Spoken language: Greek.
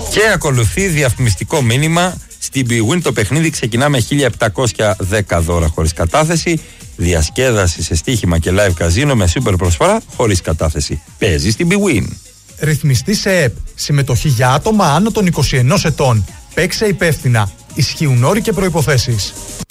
Και ακολουθεί διαφημιστικό μήνυμα. Στην bwin το παιχνίδι ξεκινά με 1.710 δώρα χωρίς κατάθεση. Διασκέδαση σε στοίχημα και live καζίνο με super προσφορά χωρίς κατάθεση. Παίζει στην bwin. Ρυθμιστή σε ΕΠ. Συμμετοχή για άτομα άνω των 21 ετών. Παίξε υπεύθυνα. Ισχύουν όροι και προϋποθέσεις.